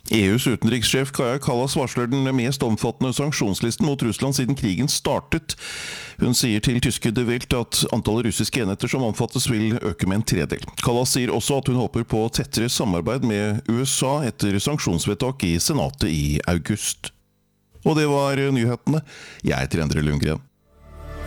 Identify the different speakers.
Speaker 1: EUs utenrikssjef Kaja Kallas varsler den mest omfattende sanksjonslisten mot Russland siden krigen startet. Hun sier til tyske De Wild at antallet russiske enheter som omfattes vil øke med en tredel. Kallas sier også at hun håper på tettere samarbeid med USA etter sanksjonsvedtak i Senatet i august. Og det var nyhetene. Jeg heter Endre Lundgren.